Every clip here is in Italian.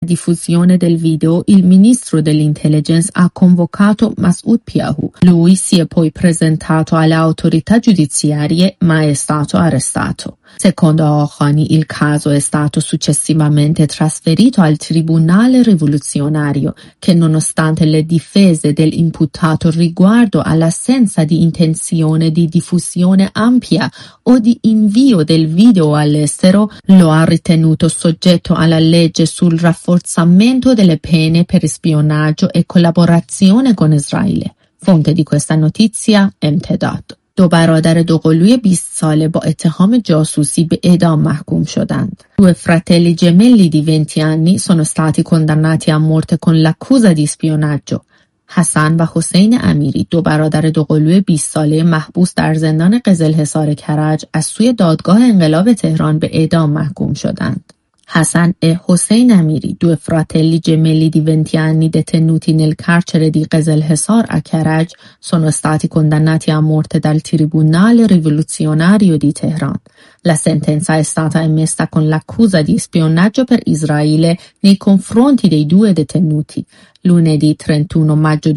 diffusione del video, il ministro dell'intelligence ha convocato Masoud Piahu. Lui si è poi presentato alle autorità giudiziarie ma è stato arrestato. Secondo Aghani, il caso è stato successivamente trasferito al Tribunale rivoluzionario che, nonostante le difese dell'imputato riguardo all'assenza di intenzione di diffusione ampia o di invio del video all'estero, lo ha ritenuto soggetto alla legge sul rafforzamento delle pene per spionaggio e collaborazione con Israele. Fonte di questa notizia امتداد. دو برادر دوقلوی 20 ساله با اتهام جاسوسی به اعدام محکوم شدند. Due fratelli gemelli di 20 anni sono stati condannati a morte con l'accusa di spionaggio. حسن و حسین امیری، دو برادر دوقلوی 20 ساله محبوس در زندان قزلحصار کرج، از سوی دادگاه انقلاب تهران به اعدام محکوم شدند. Hassan e Hossein Amiri, due fratelli gemelli di 20 anni detenuti nel carcere di Qezel-Hesar a Karaj, sono stati condannati a morte dal Tribunale rivoluzionario di Teheran. La sentenza è stata emessa con l'accusa di spionaggio per Israele nei confronti dei due detenuti. Lunedì 31 maggio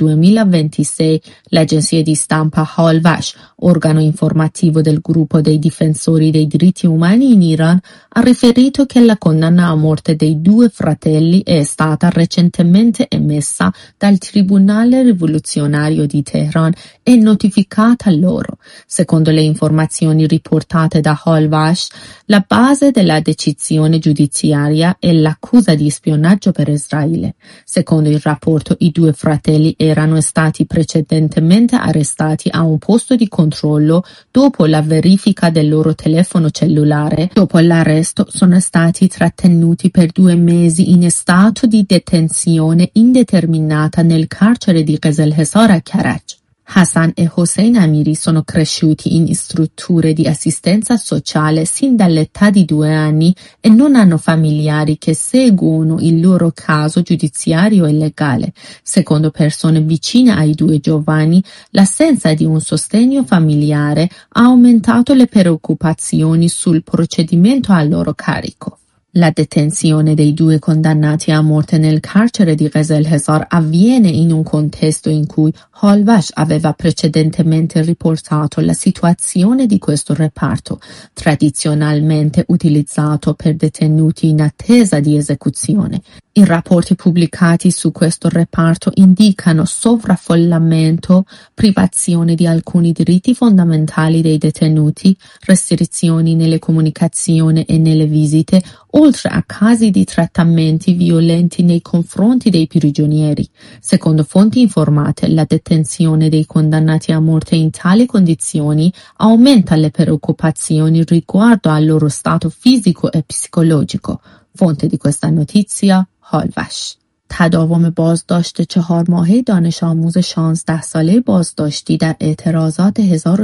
2026 l'agenzia di stampa Halvash, organo informativo del gruppo dei difensori dei diritti umani in Iran, ha riferito che la condanna a morte dei due fratelli è stata recentemente emessa dal Tribunale rivoluzionario di Teheran e notificata loro. Secondo le informazioni riportate da Halvash, la base della decisione giudiziaria è l'accusa di spionaggio per Israele. Secondo il rapporto, i due fratelli erano stati precedentemente arrestati a un posto di controllo dopo la verifica del loro telefono cellulare. Dopo l'arresto sono stati trattenuti per 2 mesi in stato di detenzione indeterminata nel carcere di Qezel-Hesar a Karaj. Hassan e Hossein Amiri sono cresciuti in strutture di assistenza sociale sin dall'età di 2 anni e non hanno familiari che seguono il loro caso giudiziario e legale. Secondo persone vicine ai due giovani, l'assenza di un sostegno familiare ha aumentato le preoccupazioni sul procedimento a loro carico. La detenzione dei due condannati a morte nel carcere di Qezel-Hesar avviene in un contesto in cui Halvash aveva precedentemente riportato la situazione di questo reparto, tradizionalmente utilizzato per detenuti in attesa di esecuzione. I rapporti pubblicati su questo reparto indicano sovraffollamento, privazione di alcuni diritti fondamentali dei detenuti, restrizioni nelle comunicazioni e nelle visite, oltre a casi di trattamenti violenti nei confronti dei prigionieri. Secondo fonti informate, la detenzione dei condannati a morte in tali condizioni aumenta le preoccupazioni riguardo al loro stato fisico e psicologico. Fonte di questa notizia هالوش. تداوم بازداشت 4 ماهه دانش آموز 16 ساله بازداشتی در اعتراضات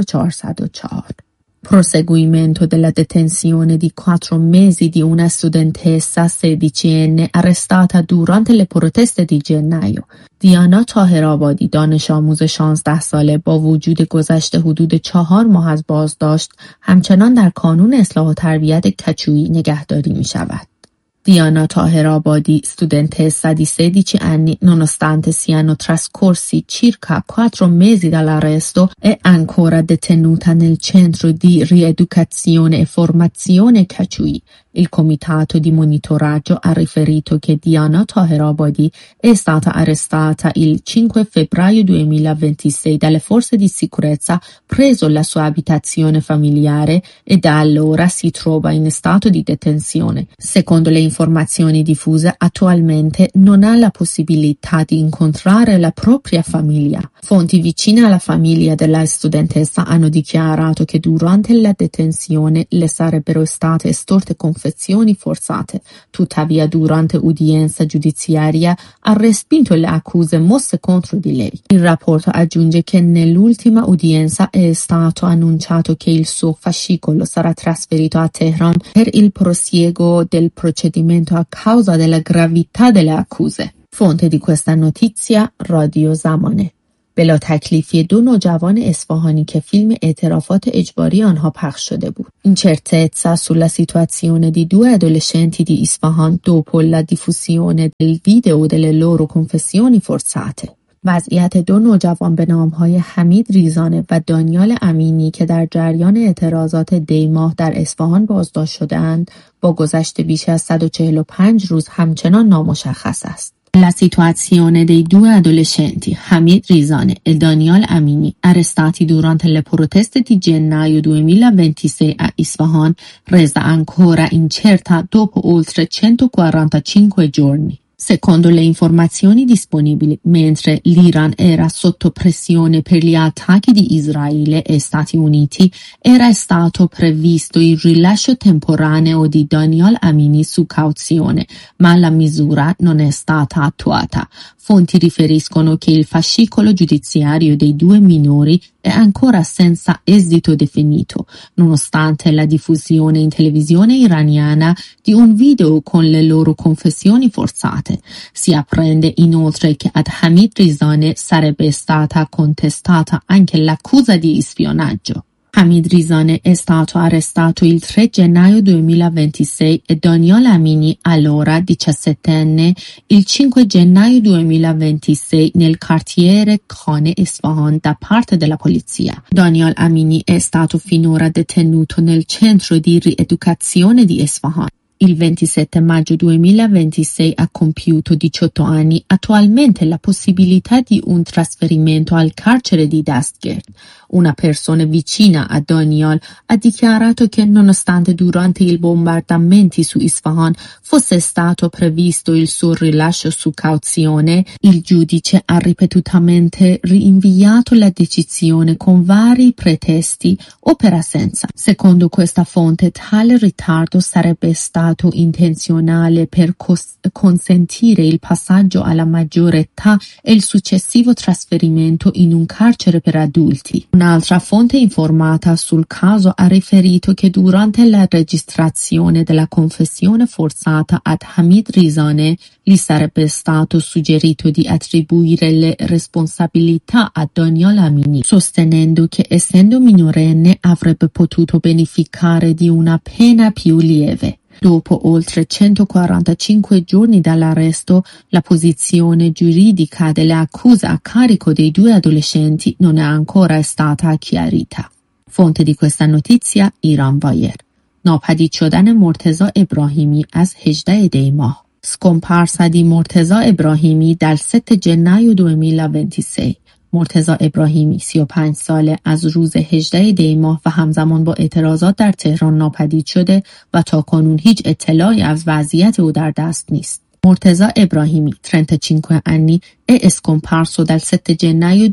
1404. Proseguimento della detenzione di 4 mesi di una studentessa 16enne arrestata durante le proteste di gennaio. دیانا طاهرآبادی، دانش آموز 16 ساله با وجود گذشت حدود 4 ماه از بازداشت، همچنان در کانون اصلاح و تربیت کچویی نگهداری می شود. Diana Taherabadi, studentessa di 16 anni, nonostante siano trascorsi circa 4 mesi dall'arresto, è ancora detenuta nel centro di rieducazione e formazione Kachui. Il comitato di monitoraggio ha riferito che Diana Taherabadi è stata arrestata il 5 febbraio 2026 dalle forze di sicurezza presso la sua abitazione familiare e da allora si trova in stato di detenzione. Secondo le informazioni diffuse, attualmente non ha la possibilità di incontrare la propria famiglia. Fonti vicine alla famiglia della studentessa hanno dichiarato che durante la detenzione le sarebbero state estorte confessioni forzate. Tuttavia, durante udienza giudiziaria ha respinto le accuse mosse contro di lei. Il rapporto aggiunge che nell'ultima udienza è stato annunciato che il suo fascicolo sarà trasferito a Teheran per il prosieguo del procedimento a causa della gravità delle accuse. Fonte di questa notizia, Radio Zamane. بلا تکلیفی 2 نوجوان اصفهانی che film اعترافات اجباری آنها پخش شده بود. In certezza sulla situazione di 2 adolescenti di Isfahan dopo la diffusione del video delle loro confessioni forzate. وضعیت 2 نوجوان به نامهای حمید ریزانه و دانیال امینی که در جریان اعتراضات دیماه در اصفهان بازداشت شده‌اند با گذشت بیش از 145 روز همچنان نامشخص است. La situazione dei 2 adolescenti, Hamid Rizane e Danial Amini, arrestati durante le proteste di gennaio 2026 a Isfahan, resta ancora incerta dopo oltre 145 giorni. Secondo le informazioni disponibili, mentre l'Iran era sotto pressione per gli attacchi di Israele e Stati Uniti, era stato previsto il rilascio temporaneo di Danial Amini su cauzione, ma la misura non è stata attuata. Fonti riferiscono che il fascicolo giudiziario dei 2 minori è ancora senza esito definito, nonostante la diffusione in televisione iraniana di un video con le loro confessioni forzate. Si apprende inoltre che ad Hamid Rizane sarebbe stata contestata anche l'accusa di spionaggio. Hamid Rizane è stato arrestato il 3 gennaio 2026 e Danial Amini, allora 17enne, il 5 gennaio 2026 nel quartiere Khane Isfahan da parte della polizia. Danial Amini è stato finora detenuto nel centro di rieducazione di Isfahan. Il 27 maggio 2026 ha compiuto 18 anni, attualmente la possibilità di un trasferimento al carcere di Dastgird. Una persona vicina a Danial ha dichiarato che nonostante durante i bombardamenti su Isfahan fosse stato previsto il suo rilascio su cauzione, il giudice ha ripetutamente rinviato la decisione con vari pretesti o per assenza. Secondo questa fonte, tale ritardo sarebbe stato intenzionale per consentire il passaggio alla maggiore età e il successivo trasferimento in un carcere per adulti. Un'altra fonte informata sul caso ha riferito che durante la registrazione della confessione forzata ad Hamid Rizane gli sarebbe stato suggerito di attribuire le responsabilità a Danial Amini, sostenendo che essendo minorenne avrebbe potuto beneficiare di una pena più lieve. Dopo oltre 145 giorni dall'arresto, la posizione giuridica delle accuse a carico dei 2 adolescenti non è ancora stata chiarita. Fonte di questa notizia Iran Wire. ناپدید شدن مرتضی ابراهیمی از 18 دی ماه. Scomparsa di Morteza Ebrahimi dal 7 gennaio 2026. مرتضی ابراهیمی 35 ساله از روز 18 دی ماه و همزمان با اعتراضات در تهران ناپدید شده و تاکنون هیچ اطلاعی از وضعیت او در دست نیست. Morteza Ebrahimi, 35 anni, è scomparso dal 7 gennaio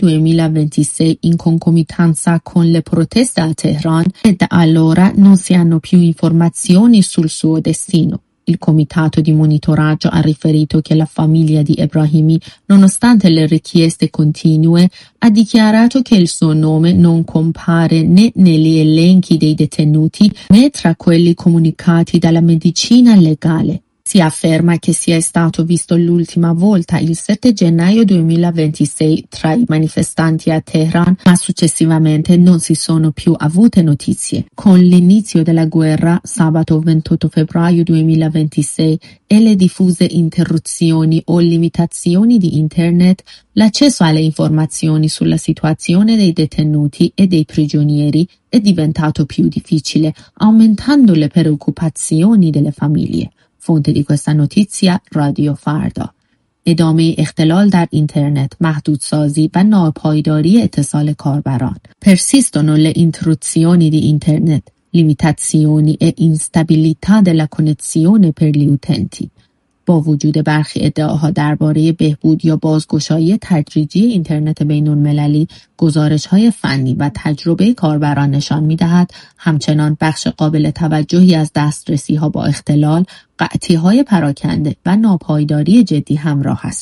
2026 in concomitanza con le proteste a Teheran e da allora non si hanno più informazioni sul suo destino. Il comitato di monitoraggio ha riferito che la famiglia di Ebrahimi, nonostante le richieste continue, ha dichiarato che il suo nome non compare né negli elenchi dei detenuti né tra quelli comunicati dalla medicina legale. Si afferma che sia stato visto l'ultima volta il 7 gennaio 2026 tra i manifestanti a Teheran, ma successivamente non si sono più avute notizie. Con l'inizio della guerra, sabato 28 febbraio 2026, e le diffuse interruzioni o limitazioni di Internet, l'accesso alle informazioni sulla situazione dei detenuti e dei prigionieri è diventato più difficile, aumentando le preoccupazioni delle famiglie. Fonte di questa notizia رادیو فردا. ادامه اختلال در اینترنت، محدودسازی و ناپایداری اتصال کاربران. Persistono le interruzioni di internet, limitazioni e instabilità della connessione per gli utenti. با وجود برخی ادعاها درباره بهبود یا بازگشایی تدریجی اینترنت بین‌المللی، گزارش‌های فنی و تجربه کاربران نشان می‌دهد همچنان بخش قابل توجهی از دسترسی‌ها با اختلال، قطعی‌های پراکنده و ناپایداری جدی همراه است.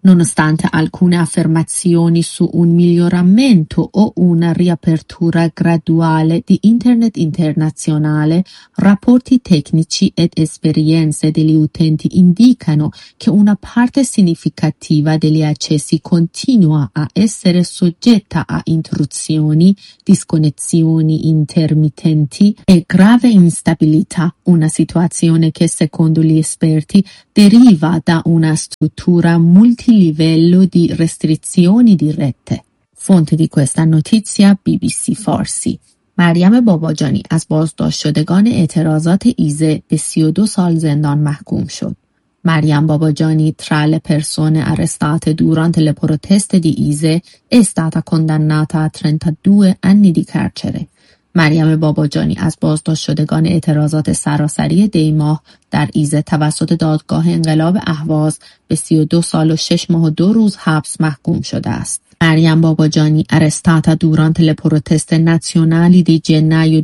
Nonostante alcune affermazioni su un miglioramento o una riapertura graduale di Internet internazionale, rapporti tecnici ed esperienze degli utenti indicano che una parte significativa degli accessi continua a essere soggetta a interruzioni, disconnessioni intermittenti e grave instabilità, una situazione che secondo gli esperti deriva da una struttura multilivello di restrizioni di rete. fonte di questa notizia BBC فارسی. مریم باباجانی از بازداشت شدگان اعتراضات ایذه به 32 سال زندان محکوم شد. Mariam Babajani, tra le persone arrestate durante le proteste di ISE, è stata condannata a 32 anni di carcere. مریم باباجانی از بازداشت شدگان اعتراضات سراسری دیماه در ایزه توسط دادگاه انقلاب اهواز به 32 سال و 6 ماه و 2 روز حبس محکوم شده است. Mariam Babajani, arrestata durante le proteste nazionali di gennaio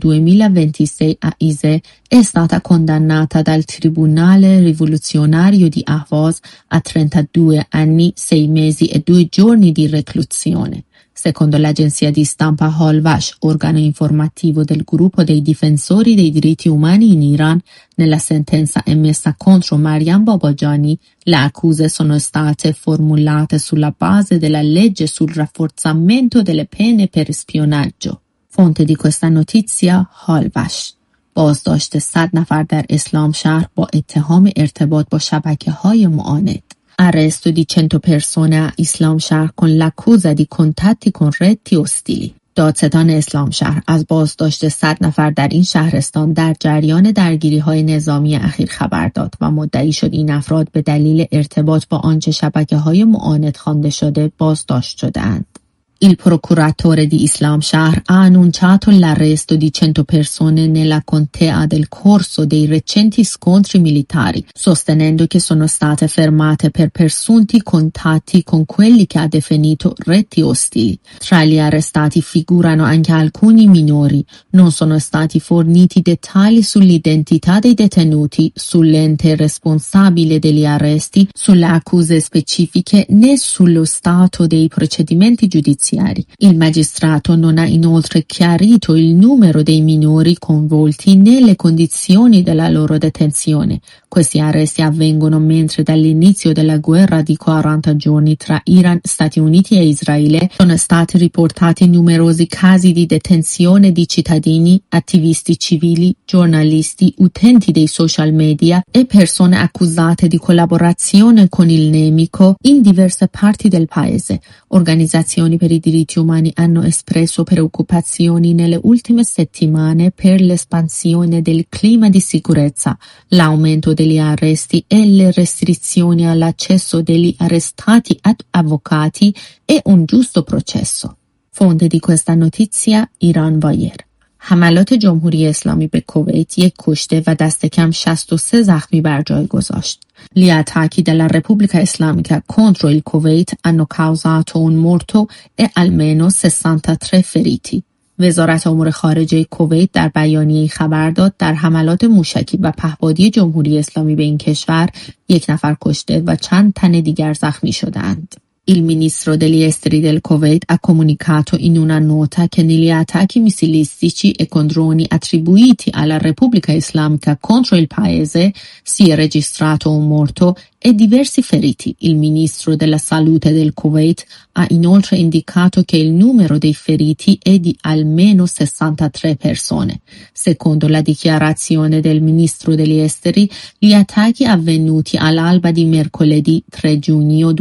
2026 a ISE, è stata condannata dal Tribunale Rivoluzionario di Ahvaz a 32 anni, 6 mesi e 2 giorni di reclusione. Secondo l'agenzia di stampa Holvash, organo informativo del gruppo dei difensori dei diritti umani in Iran, nella sentenza emessa contro Mariam Babajani, le accuse sono state formulate sulla base della legge sul rafforzamento delle pene per spionaggio. fonte di questa notizia Holvash. بازداشت 100 نفر در اسلام شهر با اتهام ارتباط با شبکه‌های معاند. Arresto di 100 persone a Islam Shahr con l'accusa di contatti con reti ostili. دادستان اسلام شهر از بازداشت 100 نفر در این شهرستان در جریان درگیری‌های نظامی اخیر خبر داد و مدعی شد این افراد به دلیل ارتباط با آنچه شبکه‌های معاند خوانده شده بازداشت شده‌اند. Il procuratore di Islam Shahr ha annunciato l'arresto di 100 persone nella contea del corso dei recenti scontri militari, sostenendo che sono state fermate per presunti contatti con quelli che ha definito reti ostili. Tra gli arrestati figurano anche alcuni minori. Non sono stati forniti dettagli sull'identità dei detenuti, sull'ente responsabile degli arresti, sulle accuse specifiche né sullo stato dei procedimenti giudiziari. Il magistrato non ha inoltre chiarito il numero dei minori coinvolti né le condizioni della loro detenzione. Questi arresti avvengono mentre dall'inizio della guerra di 40 giorni tra Iran, Stati Uniti e Israele sono stati riportati numerosi casi di detenzione di cittadini, attivisti civili, giornalisti, utenti dei social media e persone accusate di collaborazione con il nemico in diverse parti del paese. Organizzazioni per i diritti umani hanno espresso preoccupazioni nelle ultime settimane per l'espansione del clima di sicurezza, l'aumento degli arresti e le restrizioni all'accesso degli arrestati ad avvocati e un giusto processo. fonte di questa notizia Iran Wire. حملات جمهوری اسلامی به کویت یک کشته و دست کم 63 زخمی بر جای گذاشت. Gli attacchi della Repubblica Islamica contro il Kuwait hanno causato un morto e almeno 63 feriti. وزارت امور خارجه کویت در بیانیه‌ای خبر داد در حملات موشکی و پهپادی جمهوری اسلامی به این کشور 1 نفر کشته و چند تن دیگر زخمی شدند. Il ministro degli esteri del Kuwait ha comunicato in una nota che negli attacchi missilistici e con droni attribuiti alla Repubblica Islamica contro il paese si è registrato un morto e diversi feriti. Il ministro della salute del Kuwait ha inoltre indicato che il numero dei feriti è di almeno 63 persone. Secondo la dichiarazione del ministro degli esteri, gli attacchi avvenuti all'alba di mercoledì 3 giugno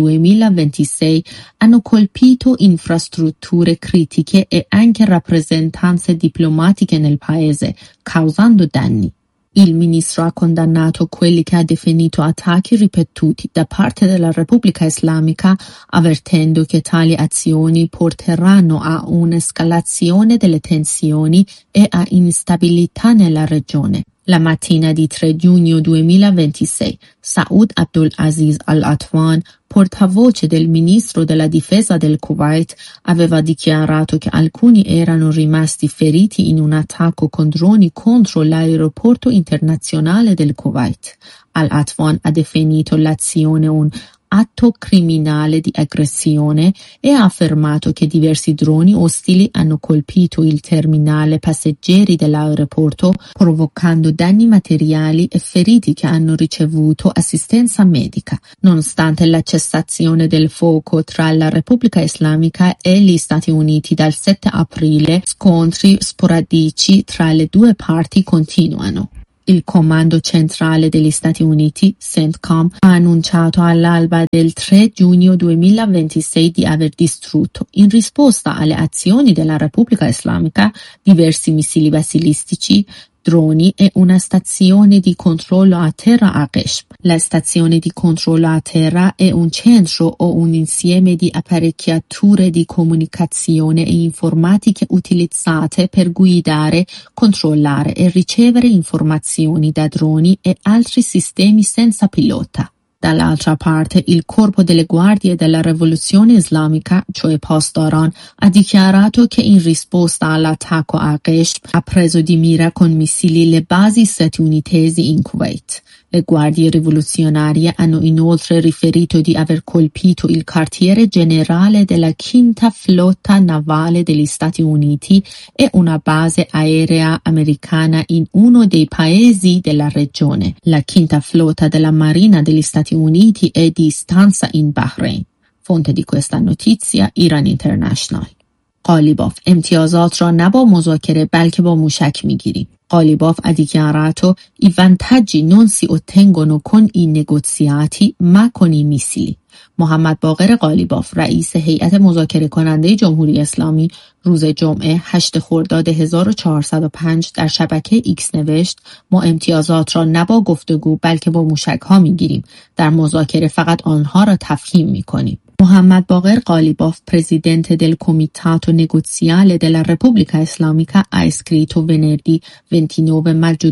2026 hanno colpito infrastrutture critiche e anche rappresentanze diplomatiche nel paese, causando danni. Il ministro ha condannato quelli che ha definito attacchi ripetuti da parte della Repubblica Islamica, avvertendo che tali azioni porteranno a un'escalazione delle tensioni e a instabilità nella regione. La mattina di 3 giugno 2026, Saud Abdulaziz Al-Atwan, portavoce del ministro della difesa del Kuwait, aveva dichiarato che alcuni erano rimasti feriti in un attacco con droni contro l'aeroporto internazionale del Kuwait. Al-Atwan ha definito l'azione un atto criminale di aggressione e ha affermato che diversi droni ostili hanno colpito il terminale passeggeri dell'aeroporto, provocando danni materiali e feriti che hanno ricevuto assistenza medica. Nonostante la cessazione del fuoco tra la Repubblica Islamica e gli Stati Uniti dal 7 aprile, scontri sporadici tra le due parti continuano. Il Comando Centrale degli Stati Uniti, CENTCOM, ha annunciato all'alba del 3 giugno 2026 di aver distrutto, in risposta alle azioni della Repubblica Islamica, diversi missili basilistici, droni e una stazione di controllo a terra a Qeshm. La stazione di controllo a terra è un centro o un insieme di apparecchiature di comunicazione e informatiche utilizzate per guidare, controllare e ricevere informazioni da droni e altri sistemi senza pilota. Dall'altra parte, il Corpo delle Guardie della Rivoluzione Islamica, cioè Pasdaran, ha dichiarato che in risposta all'attacco a Qeshm ha preso di mira con missili le basi statunitensi in Kuwait. Le guardie rivoluzionarie hanno inoltre riferito di aver colpito il quartiere generale della Quinta Flotta Navale degli Stati Uniti e una base aerea americana in uno dei paesi della regione. La Quinta Flotta della Marina degli Stati Uniti è di stanza in Bahrain. Fonte di questa notizia Iran International. قالیباف امتیازات را نه با مذاکره بلکه با موشک میگیریم. قالیباف ha dichiarato i vantaggi non si ottengono con i negoziati ma con i missili. محمد باقر قالیباف رئیس هیئت مذاکره کننده جمهوری اسلامی روز جمعه 8 خرداد 1405 در شبکه ایکس نوشت ما امتیازات را نه با گفتگو بلکه با موشک ها میگیریم. در مذاکره فقط آنها را تفهیم میکنیم. Mohammad Bagher Ghalibaf, presidente del Comitato Negoziale della Repubblica Islamica, ha scritto venerdì 29 maggio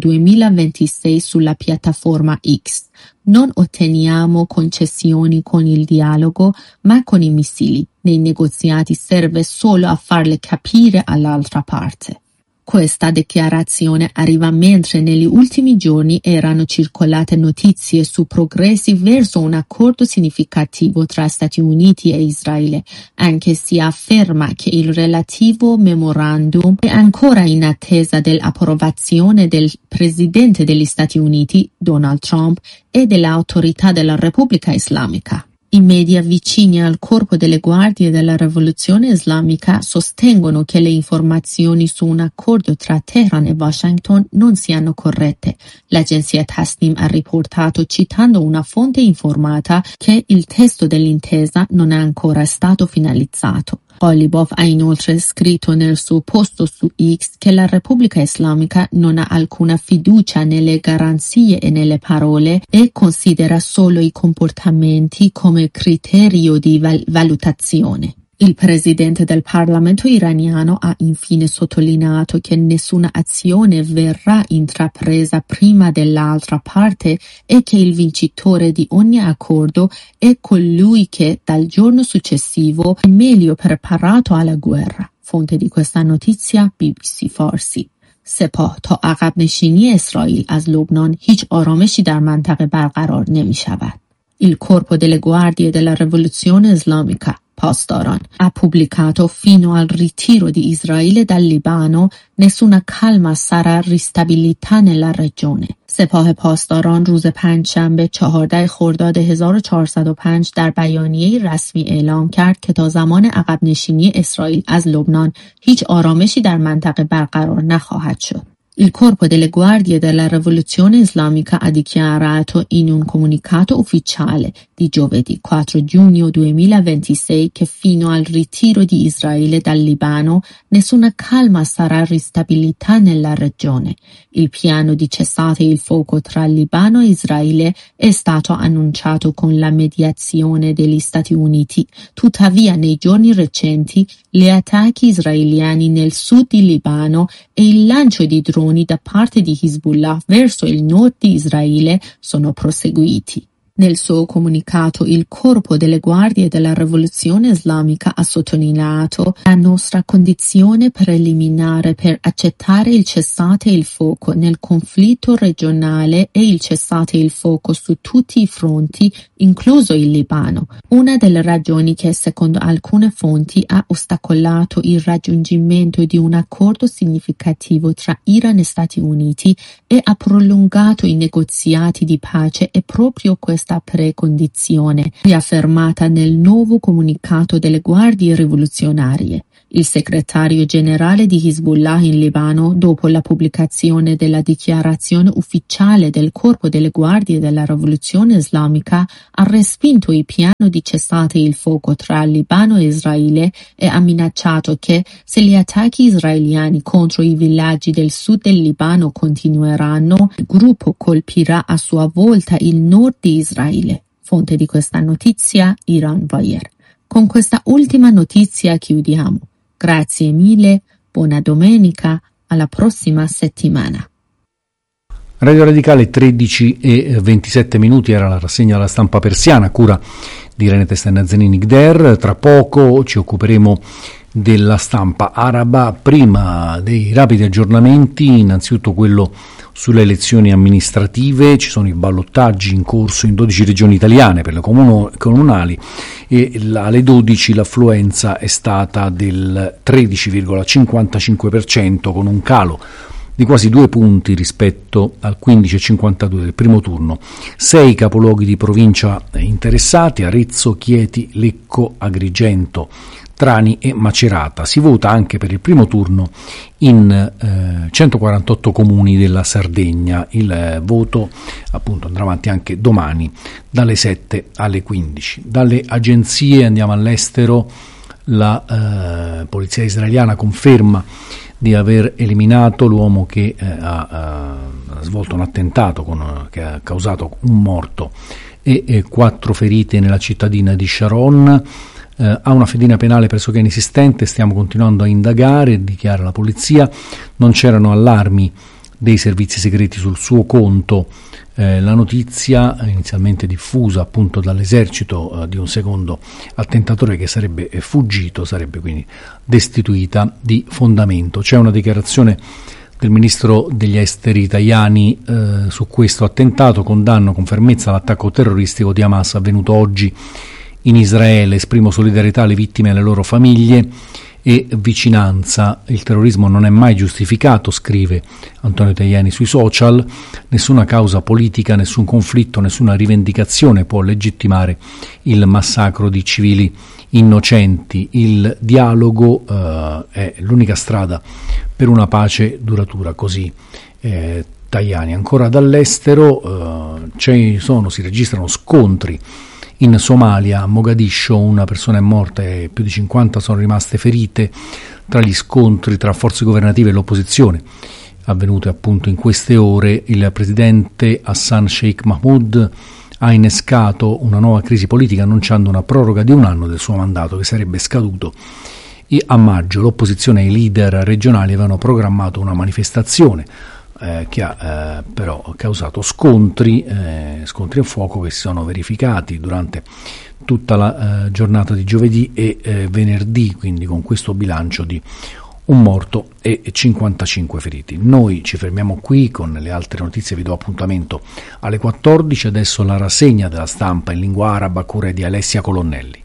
2026 sulla piattaforma X. Non otteniamo concessioni con il dialogo, ma con i missili. Nei negoziati serve solo a farle capire all'altra parte. Questa dichiarazione arriva mentre negli ultimi giorni erano circolate notizie su progressi verso un accordo significativo tra Stati Uniti e Israele, anche si afferma che il relativo memorandum è ancora in attesa dell'approvazione del Presidente degli Stati Uniti, Donald Trump, e delle autorità della Repubblica Islamica. I media vicini al Corpo delle Guardie della Rivoluzione Islamica sostengono che le informazioni su un accordo tra Teheran e Washington non siano corrette. L'agenzia Tasnim ha riportato, citando una fonte informata, che il testo dell'intesa non è ancora stato finalizzato. Ghalibaf ha inoltre scritto nel suo post su X che la Repubblica Islamica non ha alcuna fiducia nelle garanzie e nelle parole e considera solo i comportamenti come criterio di valutazione. Il presidente del Parlamento iraniano ha infine sottolineato che nessuna azione verrà intrapresa prima dell'altra parte e che il vincitore di ogni accordo è colui che dal giorno successivo è meglio preparato alla guerra. Fonte di questa notizia BBC فارسی. سپاه تا عقب نشینی اسرائیل از لبنان هیچ آرامشی در منطقه برقرار نمی شود. Il Corpo delle Guardie della Rivoluzione Islamica, Pasdaran, ha pubblicato fino al ritiro di Israele dal Libano nessuna calma sarà ristabilita nella regione. سپاه پاسداران روز پنجشنبه 14 خرداد 1405 در بیانیه رسمی اعلام کرد که تا زمان عقب نشینی اسرائیل از لبنان هیچ آرامشی در منطقه برقرار نخواهد شد. Il Corpo delle Guardie della Rivoluzione Islamica ha dichiarato in un comunicato ufficiale di giovedì 4 giugno 2026 che fino al ritiro di Israele dal Libano nessuna calma sarà ristabilita nella regione. Il piano di cessate il fuoco tra Libano e Israele è stato annunciato con la mediazione degli Stati Uniti. Tuttavia, nei giorni recenti, gli attacchi israeliani nel sud di Libano e il lancio di droni da parte di Hezbollah verso il nord di Israele sono proseguiti. Nel suo comunicato il Corpo delle Guardie della Rivoluzione Islamica ha sottolineato la nostra condizione preliminare per accettare il cessate il fuoco nel conflitto regionale e il cessate il fuoco su tutti i fronti, incluso il Libano. Una delle ragioni che secondo alcune fonti ha ostacolato il raggiungimento di un accordo significativo tra Iran e Stati Uniti e ha prolungato i negoziati di pace è proprio questa precondizione, riaffermata nel nuovo comunicato delle guardie rivoluzionarie. Il segretario generale di Hezbollah in Libano, dopo la pubblicazione della dichiarazione ufficiale del Corpo delle Guardie della Rivoluzione Islamica, ha respinto il piano di cessate il fuoco tra Libano e Israele e ha minacciato che, se gli attacchi israeliani contro i villaggi del sud del Libano continueranno, il gruppo colpirà a sua volta il nord di Israele. Fonte di questa notizia, Iran Bayer. Con questa ultima notizia chiudiamo. Grazie mille, buona domenica, alla prossima settimana. Radio Radicale 13:27 era la rassegna della stampa persiana a cura di Irene Testen Zenini Gder. Tra poco ci occuperemo della stampa araba. Prima dei rapidi aggiornamenti, innanzitutto quello sulle elezioni amministrative. Ci sono i ballottaggi in corso in 12 regioni italiane per le comunali e alle 12 l'affluenza è stata del 13,55% con un calo di quasi 2 punti rispetto al 15,52 del primo turno. 6 capoluoghi di provincia interessati: Arezzo, Chieti, Lecco, Agrigento, Trani e Macerata. Si vota anche per il primo turno in 148 comuni della Sardegna. Il voto appunto andrà avanti anche domani dalle 7 alle 15. Dalle agenzie andiamo all'estero. La polizia israeliana conferma di aver eliminato l'uomo che ha svolto un attentato che ha causato un morto e 4 ferite nella cittadina di Sharon. Ha una fedina penale pressoché inesistente, stiamo continuando a indagare, dichiara la polizia. Non c'erano allarmi dei servizi segreti sul suo conto. La notizia inizialmente diffusa appunto dall'esercito di un secondo attentatore che sarebbe fuggito sarebbe quindi destituita di fondamento. C'è una dichiarazione del ministro degli esteri Tajani su questo attentato: condanno con fermezza l'attacco terroristico di Hamas avvenuto oggi in Israele, esprimo solidarietà alle vittime e alle loro famiglie e vicinanza. Il terrorismo non è mai giustificato, scrive Antonio Tajani sui social. Nessuna causa politica, nessun conflitto, nessuna rivendicazione può legittimare il massacro di civili innocenti. Il dialogo è l'unica strada per una pace duratura, così Tajani. Ancora dall'estero si registrano scontri in Somalia. A Mogadiscio una persona è morta e più di 50 sono rimaste ferite tra gli scontri tra forze governative e l'opposizione avvenute appunto in queste ore. Il presidente Hassan Sheikh Mahmoud ha innescato una nuova crisi politica annunciando una proroga di 1 anno del suo mandato che sarebbe scaduto a maggio. L'opposizione e i leader regionali avevano programmato una manifestazione che ha però causato scontri a fuoco che si sono verificati durante tutta la giornata di giovedì e venerdì, quindi con questo bilancio di 1 morto e 55 feriti. Noi ci fermiamo qui con le altre notizie, vi do appuntamento alle 14, adesso la rassegna della stampa in lingua araba a cura di Alessia Colonnelli.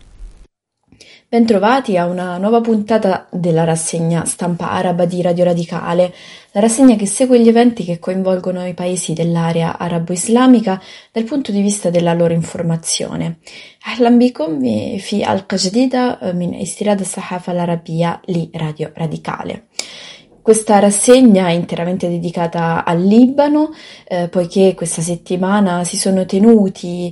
Bentrovati a una nuova puntata della rassegna stampa araba di Radio Radicale, la rassegna che segue gli eventi che coinvolgono i paesi dell'area arabo-islamica dal punto di vista della loro informazione. أهلا بكم في حلقة جديدة من استيراد الصحافة العربية لراديو Radicale. Questa rassegna è interamente dedicata al Libano, poiché questa settimana si sono tenuti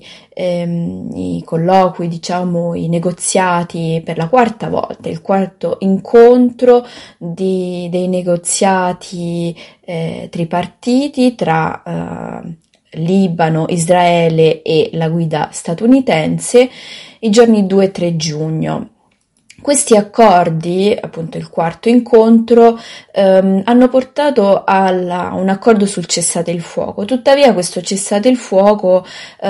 i colloqui, i negoziati per la 4ª volta, il 4º incontro dei negoziati tripartiti tra Libano, Israele e la guida statunitense i giorni 2 e 3 giugno. Questi accordi, appunto il quarto incontro, hanno portato a un accordo sul cessate il fuoco. Tuttavia questo cessate il fuoco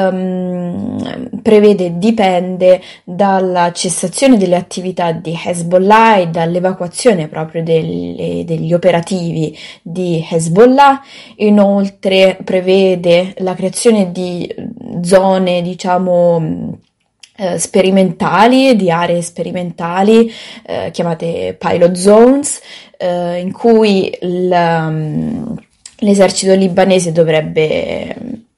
dipende dalla cessazione delle attività di Hezbollah e dall'evacuazione proprio degli operativi di Hezbollah. Inoltre prevede la creazione di zone, diciamo, sperimentali, di aree sperimentali chiamate pilot zones, in cui l'esercito libanese dovrebbe,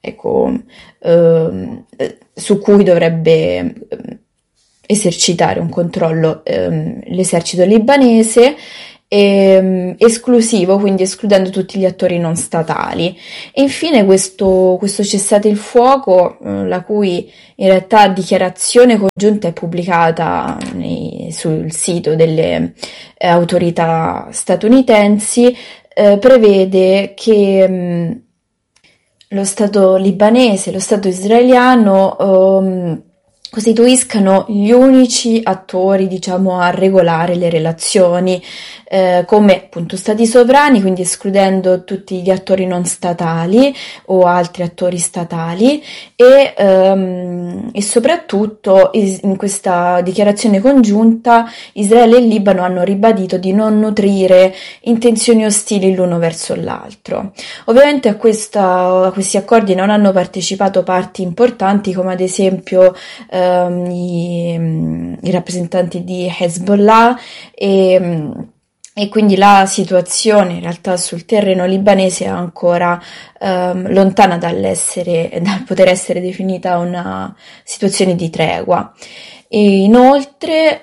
su cui dovrebbe esercitare un controllo l'esercito libanese, esclusivo, quindi escludendo tutti gli attori non statali. E infine questo cessate il fuoco, la cui in realtà dichiarazione congiunta è pubblicata sul sito delle autorità statunitensi, prevede che lo Stato libanese e lo Stato israeliano costituiscano gli unici attori, diciamo, a regolare le relazioni come appunto stati sovrani, quindi escludendo tutti gli attori non statali o altri attori statali, e soprattutto in questa dichiarazione congiunta Israele e Libano hanno ribadito di non nutrire intenzioni ostili l'uno verso l'altro. Ovviamente a questi accordi non hanno partecipato parti importanti, come ad esempio i rappresentanti di Hezbollah, e quindi la situazione in realtà sul terreno libanese è ancora lontana dal poter essere definita una situazione di tregua. E inoltre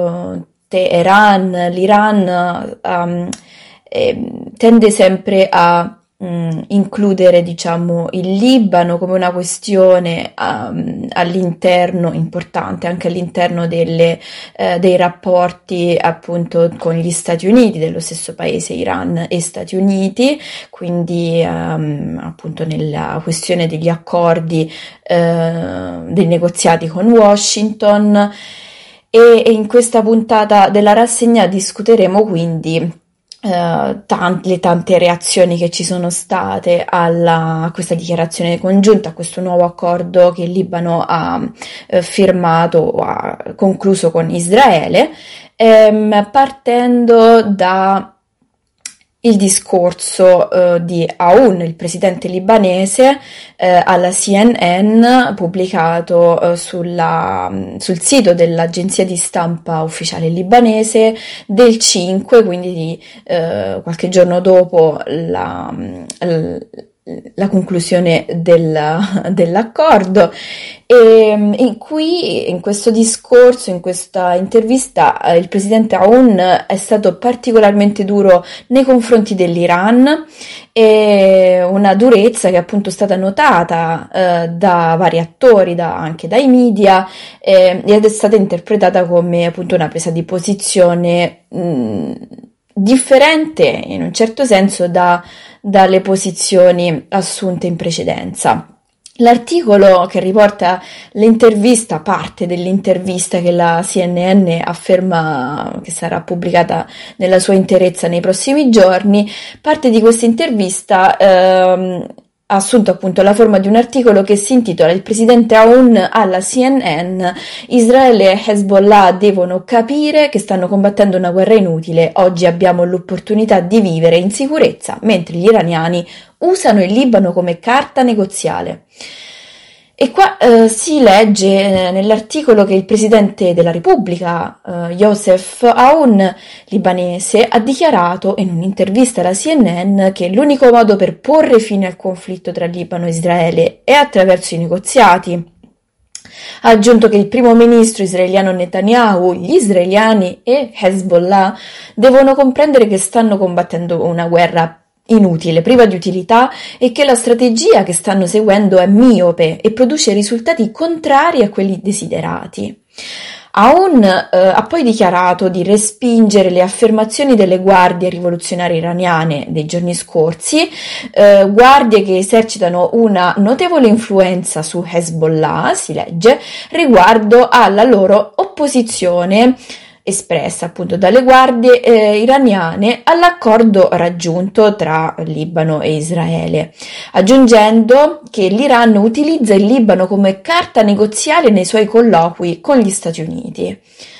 l'Iran tende sempre a includere, diciamo, il Libano come una questione all'interno, importante anche all'interno dei rapporti appunto con gli Stati Uniti, dello stesso paese Iran e Stati Uniti, quindi appunto nella questione degli accordi, dei negoziati con Washington. E in questa puntata della rassegna discuteremo quindi le tante reazioni che ci sono state a questa dichiarazione congiunta, a questo nuovo accordo che il Libano ha firmato o ha concluso con Israele, partendo da il discorso di Aoun, il presidente libanese, alla CNN, pubblicato sul sito dell'agenzia di stampa ufficiale libanese del 5, quindi di qualche giorno dopo la conclusione dell'accordo, e in questo discorso, in questa intervista, il presidente Aoun è stato particolarmente duro nei confronti dell'Iran, e una durezza che è appunto stata notata da vari attori, anche dai media, ed è stata interpretata come appunto una presa di posizione differente in un certo senso dalle posizioni assunte in precedenza. L'articolo che riporta l'intervista, parte dell'intervista che la CNN afferma che sarà pubblicata nella sua interezza nei prossimi giorni, parte di questa intervista ha assunto appunto la forma di un articolo che si intitola "Il presidente Aoun alla CNN: Israele e Hezbollah devono capire che stanno combattendo una guerra inutile. Oggi abbiamo l'opportunità di vivere in sicurezza, mentre gli iraniani usano il Libano come carta negoziale". E qua si legge nell'articolo che il presidente della Repubblica, Youssef Aoun, libanese, ha dichiarato in un'intervista alla CNN che l'unico modo per porre fine al conflitto tra Libano e Israele è attraverso i negoziati. Ha aggiunto che il primo ministro israeliano Netanyahu, gli israeliani e Hezbollah devono comprendere che stanno combattendo una guerra inutile, priva di utilità, e che la strategia che stanno seguendo è miope e produce risultati contrari a quelli desiderati. Aoun ha poi dichiarato di respingere le affermazioni delle guardie rivoluzionarie iraniane dei giorni scorsi, guardie che esercitano una notevole influenza su Hezbollah, si legge, riguardo alla loro opposizione espressa appunto dalle guardie iraniane all'accordo raggiunto tra Libano e Israele, aggiungendo che l'Iran utilizza il Libano come carta negoziale nei suoi colloqui con gli Stati Uniti.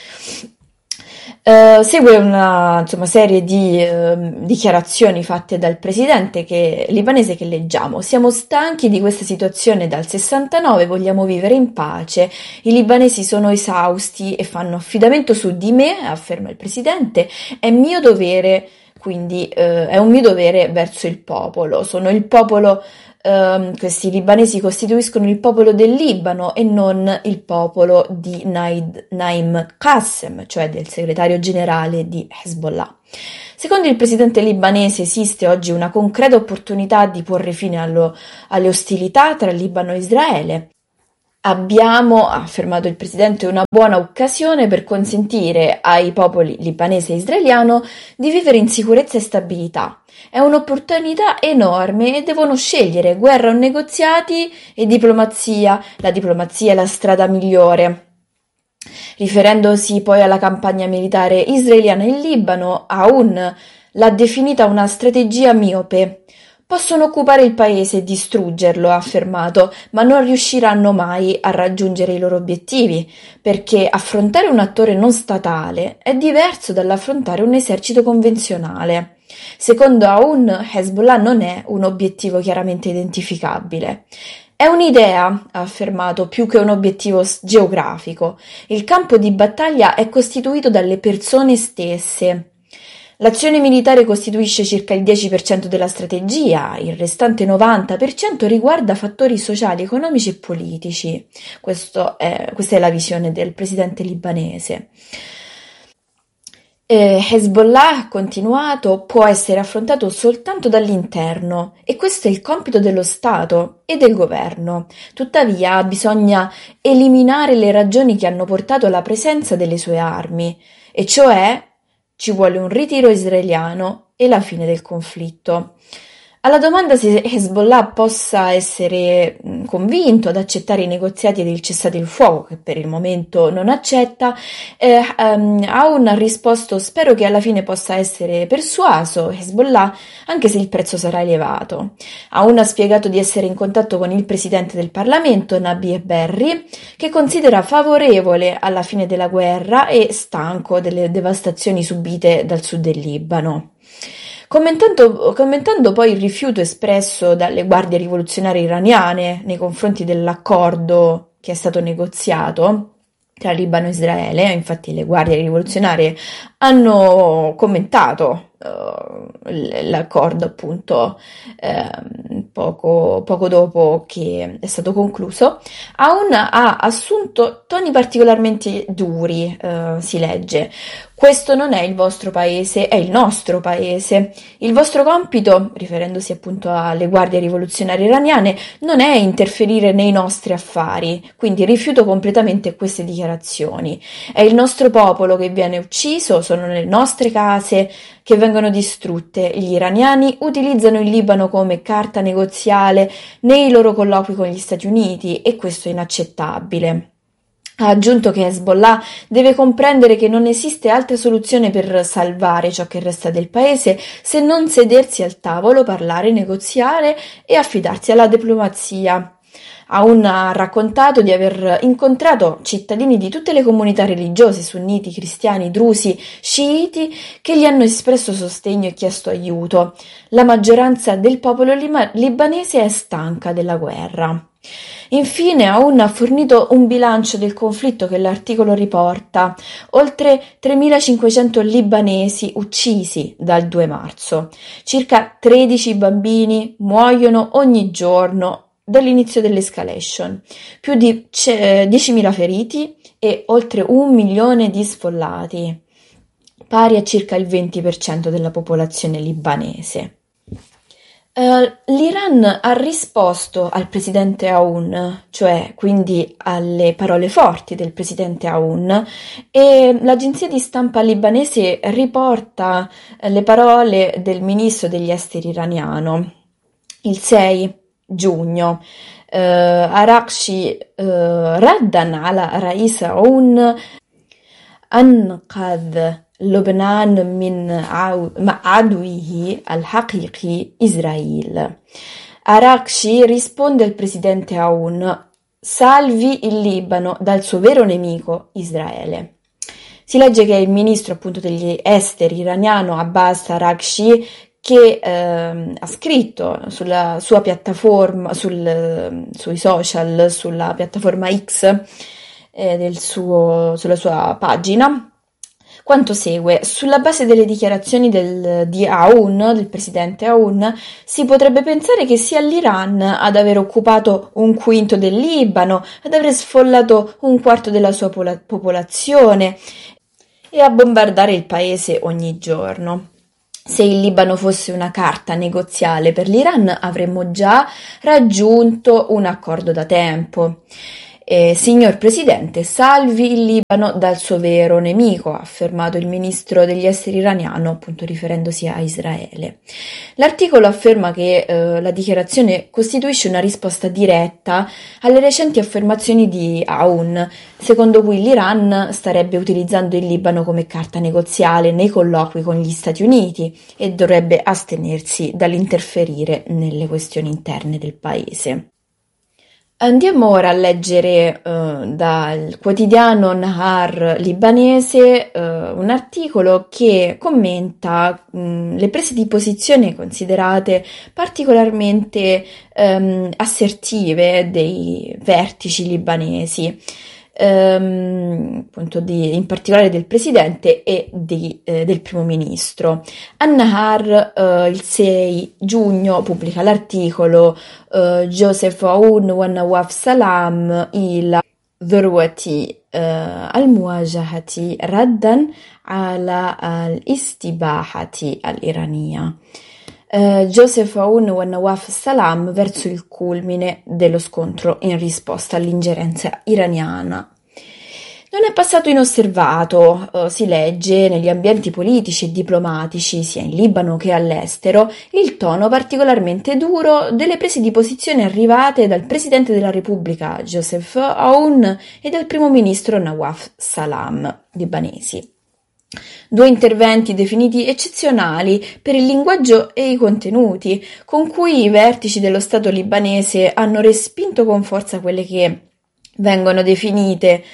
Segue una serie di dichiarazioni fatte dal presidente libanese che leggiamo. Siamo stanchi di questa situazione dal 69, vogliamo vivere in pace. I libanesi sono esausti e fanno affidamento su di me, afferma il presidente. È mio dovere, quindi è un mio dovere verso il popolo. Sono il popolo. Questi libanesi costituiscono il popolo del Libano e non il popolo di Naim Qassem, cioè del segretario generale di Hezbollah. Secondo il presidente libanese esiste oggi una concreta opportunità di porre fine alle ostilità tra Libano e Israele. Abbiamo, ha affermato il presidente, una buona occasione per consentire ai popoli libanese e israeliano di vivere in sicurezza e stabilità. È un'opportunità enorme e devono scegliere guerra o negoziati e diplomazia. La diplomazia è la strada migliore. Riferendosi poi alla campagna militare israeliana in Libano, Aoun l'ha definita una strategia miope. Possono occupare il paese e distruggerlo, ha affermato, ma non riusciranno mai a raggiungere i loro obiettivi, perché affrontare un attore non statale è diverso dall'affrontare un esercito convenzionale. Secondo Aoun, Hezbollah non è un obiettivo chiaramente identificabile. È un'idea, ha affermato, più che un obiettivo geografico. Il campo di battaglia è costituito dalle persone stesse. L'azione militare costituisce circa il 10% della strategia, il restante 90% riguarda fattori sociali, economici e politici. Questa è la visione del presidente libanese. Hezbollah, ha continuato, può essere affrontato soltanto dall'interno e questo è il compito dello Stato e del governo. Tuttavia bisogna eliminare le ragioni che hanno portato alla presenza delle sue armi, e cioè ci vuole un ritiro israeliano e la fine del conflitto. Alla domanda se Hezbollah possa essere convinto ad accettare i negoziati ed il cessate il fuoco, che per il momento non accetta, Aoun ha risposto: spero che alla fine possa essere persuaso Hezbollah, anche se il prezzo sarà elevato. Aoun ha spiegato di essere in contatto con il presidente del Parlamento, Nabi Berri, che considera favorevole alla fine della guerra e stanco delle devastazioni subite dal sud del Libano. Commentando poi il rifiuto espresso dalle guardie rivoluzionarie iraniane nei confronti dell'accordo che è stato negoziato tra Libano e Israele, infatti le guardie rivoluzionarie hanno commentato l'accordo appunto poco dopo che è stato concluso. Aoun ha assunto toni particolarmente duri, si legge. Questo non è il vostro paese, è il nostro paese. Il vostro compito, riferendosi appunto alle guardie rivoluzionarie iraniane, non è interferire nei nostri affari, quindi rifiuto completamente queste dichiarazioni. È il nostro popolo che viene ucciso, sono le nostre case che vengono distrutte. Gli iraniani utilizzano il Libano come carta negoziale nei loro colloqui con gli Stati Uniti e questo è inaccettabile. Ha aggiunto che Hezbollah deve comprendere che non esiste altra soluzione per salvare ciò che resta del paese se non sedersi al tavolo, parlare, negoziare e affidarsi alla diplomazia. Aoun ha raccontato di aver incontrato cittadini di tutte le comunità religiose, sunniti, cristiani, drusi, sciiti, che gli hanno espresso sostegno e chiesto aiuto. La maggioranza del popolo libanese è stanca della guerra. Infine, Aoun ha fornito un bilancio del conflitto che l'articolo riporta: oltre 3.500 libanesi uccisi dal 2 marzo, circa 13 bambini muoiono ogni giorno dall'inizio dell'escalation, più di 10.000 feriti e oltre 1 milione di sfollati, pari a circa il 20% della popolazione libanese. L'Iran ha risposto al presidente Aoun, cioè quindi alle parole forti del presidente Aoun, e l'agenzia di stampa libanese riporta le parole del ministro degli esteri iraniano. Il 6 giugno Araghchi Raddan ala Rais Aoun أنقذ لبنان من عدوه الحقيقي إسرائيل. Arakci risponde al presidente Aoun: salvi il Libano dal suo vero nemico Israele. Si legge che il ministro appunto degli esteri iraniano Abbas Arakci, che ha scritto sulla sua piattaforma, sui social, sulla piattaforma X sulla sua pagina, quanto segue: sulla base delle dichiarazioni di Aoun, del presidente Aoun, si potrebbe pensare che sia l'Iran ad aver occupato 1/5 del Libano, ad aver sfollato 1/4 della sua popolazione e a bombardare il paese ogni giorno. Se il Libano fosse una carta negoziale per l'Iran, avremmo già raggiunto un accordo da tempo. Signor Presidente, salvi il Libano dal suo vero nemico, ha affermato il ministro degli esteri iraniano, appunto riferendosi a Israele. L'articolo afferma che la dichiarazione costituisce una risposta diretta alle recenti affermazioni di Aoun, secondo cui l'Iran starebbe utilizzando il Libano come carta negoziale nei colloqui con gli Stati Uniti e dovrebbe astenersi dall'interferire nelle questioni interne del paese. Andiamo ora a leggere dal quotidiano Nahar libanese un articolo che commenta le prese di posizione considerate particolarmente assertive dei vertici libanesi, appunto in particolare del presidente e del primo ministro. An-Nahar il 6 giugno pubblica l'articolo Joseph Aoun wa Nawaf Salam ila ذروة المواجهة ردا على الاستباحة الإيرانية. Joseph Aoun wa Nawaf Salam verso il culmine dello scontro in risposta all'ingerenza iraniana. Non è passato inosservato, si legge negli ambienti politici e diplomatici, sia in Libano che all'estero, il tono particolarmente duro delle prese di posizione arrivate dal Presidente della Repubblica Joseph Aoun e dal Primo Ministro Nawaf Salam, libanesi. 2 interventi definiti eccezionali per il linguaggio e i contenuti, con cui i vertici dello Stato libanese hanno respinto con forza quelle che vengono definite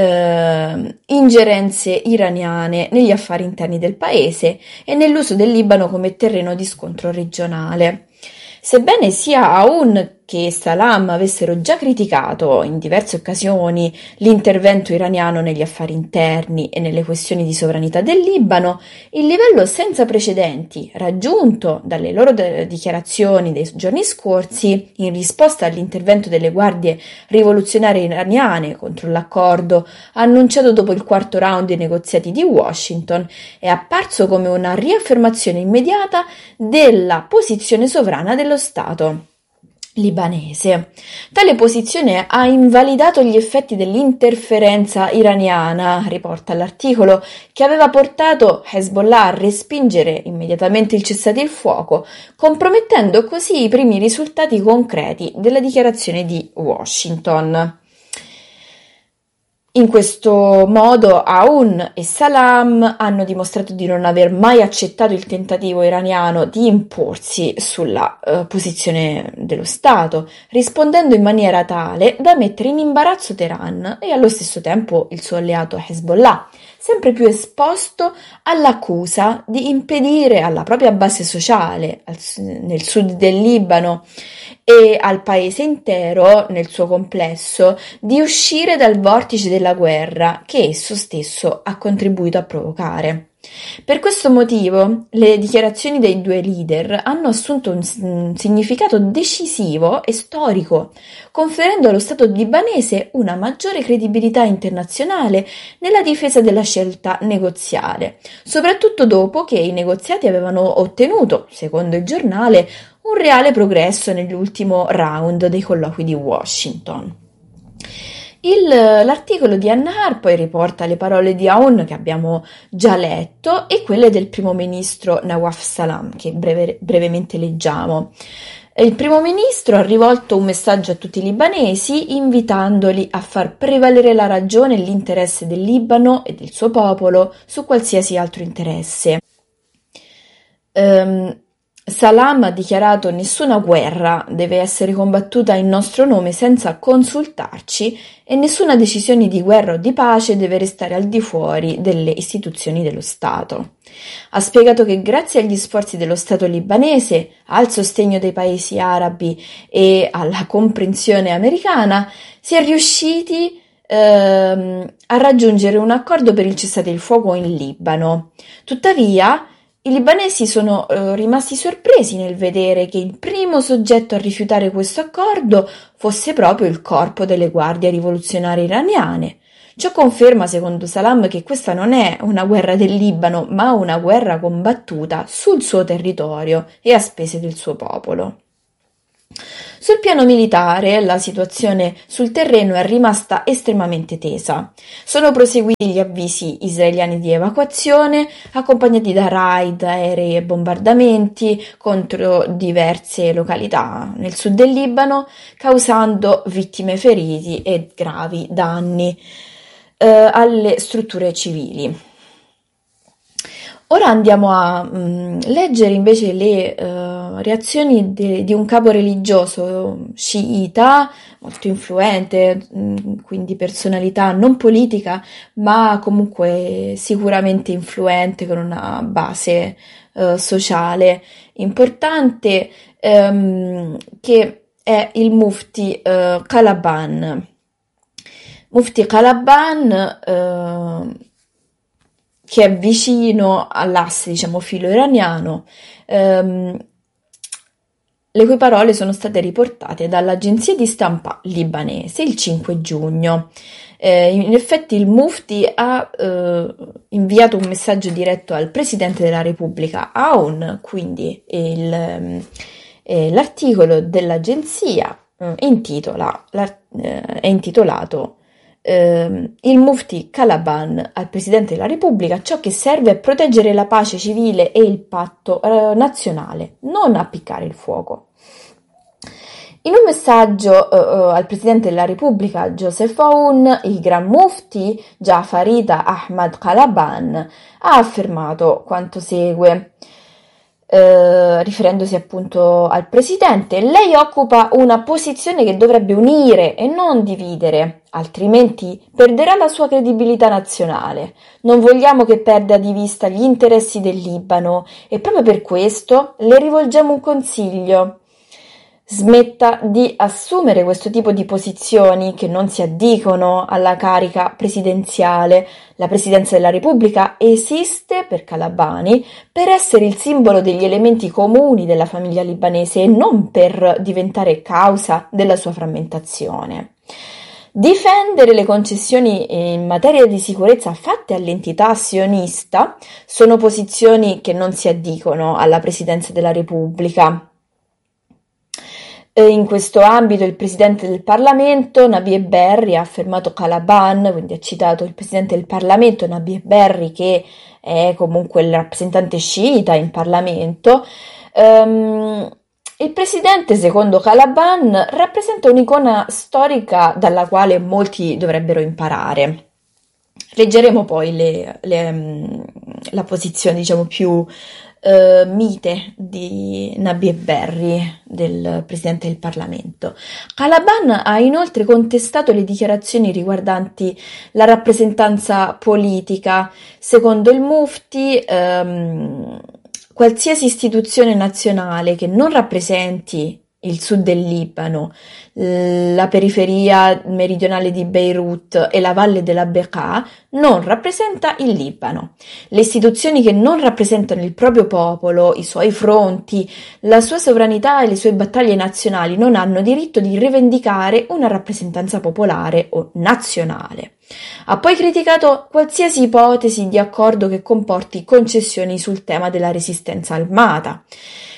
ingerenze iraniane negli affari interni del paese e nell'uso del Libano come terreno di scontro regionale. Sebbene sia Aoun che Salam avessero già criticato in diverse occasioni l'intervento iraniano negli affari interni e nelle questioni di sovranità del Libano, il livello senza precedenti raggiunto dalle loro dichiarazioni dei giorni scorsi in risposta all'intervento delle guardie rivoluzionarie iraniane contro l'accordo annunciato dopo il 4º round dei negoziati di Washington è apparso come una riaffermazione immediata della posizione sovrana dello Stato libanese. Tale posizione ha invalidato gli effetti dell'interferenza iraniana, riporta l'articolo, che aveva portato Hezbollah a respingere immediatamente il cessate il fuoco, compromettendo così i primi risultati concreti della dichiarazione di Washington. In questo modo Aoun e Salam hanno dimostrato di non aver mai accettato il tentativo iraniano di imporsi sulla posizione dello Stato, rispondendo in maniera tale da mettere in imbarazzo Teheran e allo stesso tempo il suo alleato Hezbollah, sempre più esposto all'accusa di impedire alla propria base sociale nel sud del Libano e al paese intero nel suo complesso di uscire dal vortice della guerra che esso stesso ha contribuito a provocare. Per questo motivo le dichiarazioni dei 2 leader hanno assunto un significato decisivo e storico, conferendo allo Stato libanese una maggiore credibilità internazionale nella difesa della scelta negoziale, soprattutto dopo che i negoziati avevano ottenuto, secondo il giornale, un reale progresso nell'ultimo round dei colloqui di Washington. L'articolo di An-Nahar poi riporta le parole di Aoun che abbiamo già letto e quelle del primo ministro Nawaf Salam che brevemente leggiamo. Il primo ministro ha rivolto un messaggio a tutti i libanesi invitandoli a far prevalere la ragione e l'interesse del Libano e del suo popolo su qualsiasi altro interesse. Salam ha dichiarato: nessuna guerra deve essere combattuta in nostro nome senza consultarci e nessuna decisione di guerra o di pace deve restare al di fuori delle istituzioni dello Stato. Ha spiegato che grazie agli sforzi dello Stato libanese, al sostegno dei paesi arabi e alla comprensione americana, si è riusciti a raggiungere un accordo per il cessate il fuoco in Libano. Tuttavia, i libanesi sono rimasti sorpresi nel vedere che il primo soggetto a rifiutare questo accordo fosse proprio il corpo delle guardie rivoluzionarie iraniane. Ciò conferma, secondo Salam, che questa non è una guerra del Libano, ma una guerra combattuta sul suo territorio e a spese del suo popolo. Sul piano militare, la situazione sul terreno è rimasta estremamente tesa. Sono proseguiti gli avvisi israeliani di evacuazione, accompagnati da raid aerei e bombardamenti contro diverse località nel sud del Libano, causando vittime, feriti e gravi danni alle strutture civili. Ora andiamo a leggere invece le reazioni di un capo religioso sciita, molto influente, quindi personalità non politica, ma comunque sicuramente influente, con una base sociale importante, che è il Mufti Kalaban. Mufti Kalaban, che è vicino all'asse, diciamo, filo-iraniano, le cui parole sono state riportate dall'agenzia di stampa libanese il 5 giugno. In effetti il Mufti ha inviato un messaggio diretto al Presidente della Repubblica Aoun, quindi l'articolo dell'agenzia è intitolato il Mufti Kalaban al Presidente della Repubblica: ciò che serve è proteggere la pace civile e il patto nazionale, non appiccare il fuoco. In un messaggio al Presidente della Repubblica Joseph Aoun, il Gran Mufti Jafarita Ahmad Kalaban ha affermato quanto segue, riferendosi appunto al Presidente: lei occupa una posizione che dovrebbe unire e non dividere, altrimenti perderà la sua credibilità nazionale. Non vogliamo che perda di vista gli interessi del Libano e proprio per questo le rivolgiamo un consiglio. Smetta di assumere questo tipo di posizioni che non si addicono alla carica presidenziale. La Presidenza della Repubblica esiste, per Kalabani, per essere il simbolo degli elementi comuni della famiglia libanese e non per diventare causa della sua frammentazione. Difendere le concessioni in materia di sicurezza fatte all'entità sionista sono posizioni che non si addicono alla Presidenza della Repubblica. In questo ambito il Presidente del Parlamento, Nabi Berri, ha affermato Kalaban, quindi ha citato il Presidente del Parlamento, Nabi Berri, che è comunque il rappresentante sciita in Parlamento. Il Presidente, secondo Kalaban, rappresenta un'icona storica dalla quale molti dovrebbero imparare. Leggeremo poi la posizione, diciamo, più mite di Nabi Berri, del Presidente del Parlamento. Kalaban ha inoltre contestato le dichiarazioni riguardanti la rappresentanza politica. Secondo il Mufti, qualsiasi istituzione nazionale che non rappresenti il sud del Libano, la periferia meridionale di Beirut e la valle della Bekaa non rappresenta il Libano. Le istituzioni che non rappresentano il proprio popolo, i suoi fronti, la sua sovranità e le sue battaglie nazionali non hanno diritto di rivendicare una rappresentanza popolare o nazionale. Ha poi criticato qualsiasi ipotesi di accordo che comporti concessioni sul tema della resistenza armata.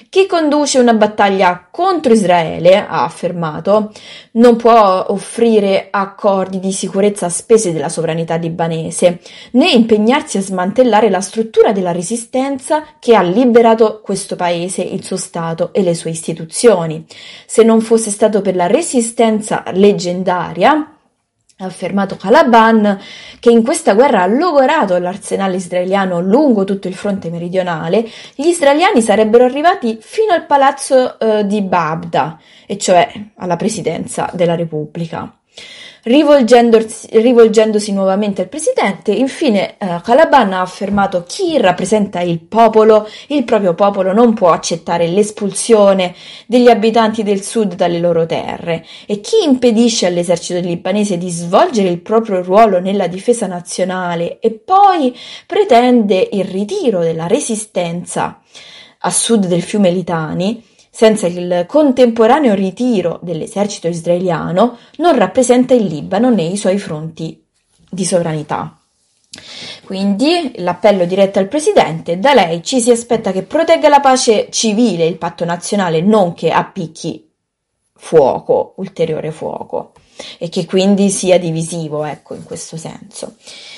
Chi conduce una battaglia contro Israele, ha affermato, non può offrire accordi di sicurezza a spese della sovranità libanese, né impegnarsi a smantellare la struttura della resistenza che ha liberato questo paese, il suo Stato e le sue istituzioni. Se non fosse stato per la resistenza leggendaria, ha affermato Calaban, che in questa guerra ha logorato l'arsenale israeliano lungo tutto il fronte meridionale, gli israeliani sarebbero arrivati fino al palazzo di Babda, e cioè alla presidenza della Repubblica. Rivolgendosi nuovamente al presidente, infine Calaban ha affermato: chi rappresenta il proprio popolo, non può accettare l'espulsione degli abitanti del sud dalle loro terre, e chi impedisce all'esercito libanese di svolgere il proprio ruolo nella difesa nazionale e poi pretende il ritiro della resistenza a sud del fiume Litani, senza il contemporaneo ritiro dell'esercito israeliano, non rappresenta il Libano nei suoi fronti di sovranità. Quindi l'appello diretto al presidente: da lei ci si aspetta che protegga la pace civile e il patto nazionale, non che appicchi ulteriore fuoco, e che quindi sia divisivo, ecco, in questo senso.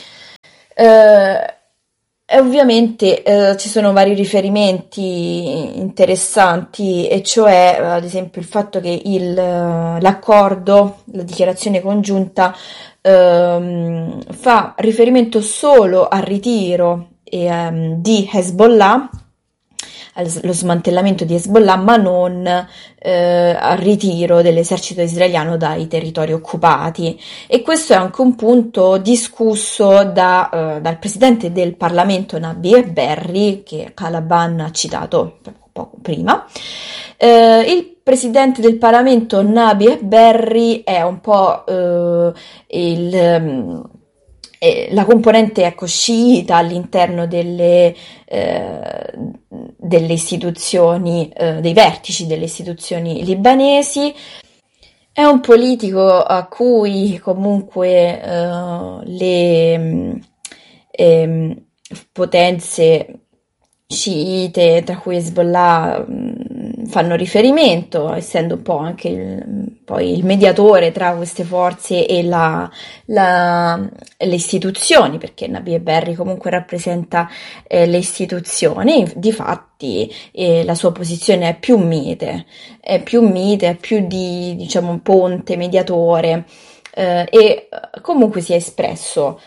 E ovviamente ci sono vari riferimenti interessanti, e cioè ad esempio il fatto che l'accordo, la dichiarazione congiunta fa riferimento solo al ritiro di Hezbollah, allo smantellamento di Hezbollah, ma non al ritiro dell'esercito israeliano dai territori occupati. E questo è anche un punto discusso dal presidente del Parlamento Nabi Berri, che Calaban ha citato poco prima. Il presidente del Parlamento Nabi Berri è un po' la componente, ecco, sciita all'interno delle istituzioni, dei vertici delle istituzioni libanesi. È un politico a cui comunque le potenze sciite, tra cui Hezbollah, fanno riferimento, essendo un po' anche poi il mediatore tra queste forze e le istituzioni, perché Nabi Berri comunque rappresenta le istituzioni. Difatti la sua posizione è più mite, è più di, diciamo, ponte, mediatore, e comunque si è espresso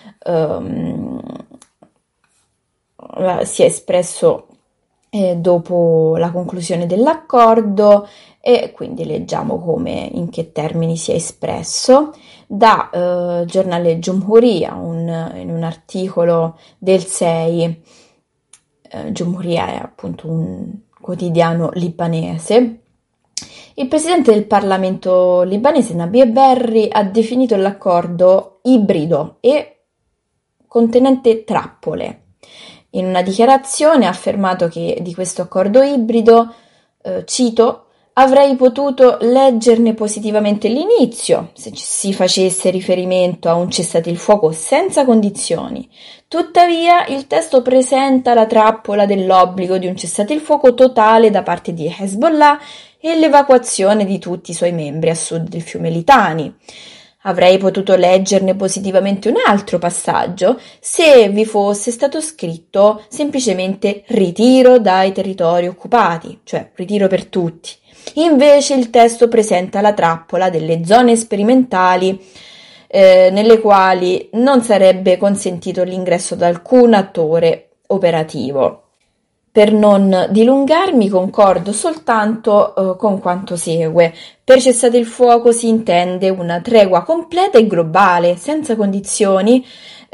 dopo la conclusione dell'accordo, e quindi leggiamo in che termini si è espresso. Da giornale Giumhuria, in un articolo del 6, Giumhuria è appunto un quotidiano libanese, il presidente del Parlamento libanese Nabi Berri ha definito l'accordo ibrido e contenente trappole. In una dichiarazione ha affermato che di questo accordo ibrido, cito, avrei potuto leggerne positivamente l'inizio se si facesse riferimento a un cessate-il-fuoco senza condizioni. Tuttavia il testo presenta la trappola dell'obbligo di un cessate-il-fuoco totale da parte di Hezbollah e l'evacuazione di tutti i suoi membri a sud del fiume Litani. Avrei potuto leggerne positivamente un altro passaggio se vi fosse stato scritto semplicemente ritiro dai territori occupati, cioè ritiro per tutti. Invece il testo presenta la trappola delle zone sperimentali, nelle quali non sarebbe consentito l'ingresso da alcun attore operativo. Per non dilungarmi, concordo soltanto con quanto segue. Per cessate il fuoco si intende una tregua completa e globale, senza condizioni,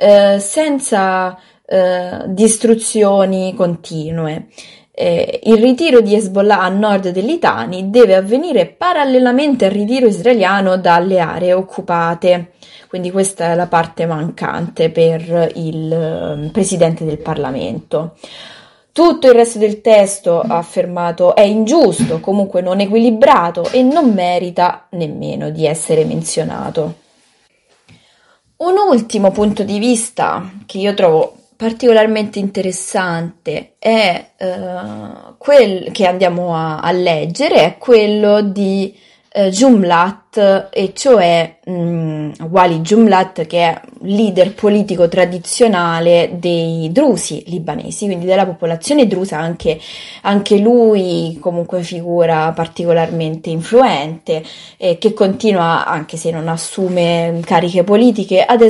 senza distruzioni continue. Il ritiro di Hezbollah a nord del Litani deve avvenire parallelamente al ritiro israeliano dalle aree occupate. Quindi questa è la parte mancante per il presidente del Parlamento. Tutto il resto del testo, ha affermato, è ingiusto, comunque non equilibrato e non merita nemmeno di essere menzionato. Un ultimo punto di vista che io trovo particolarmente interessante è quel che andiamo a leggere, è quello di Jumblat, e cioè Wali Jumblat, che è leader politico tradizionale dei drusi libanesi, quindi della popolazione drusa, anche lui comunque figura particolarmente influente, che continua, anche se non assume cariche politiche, ad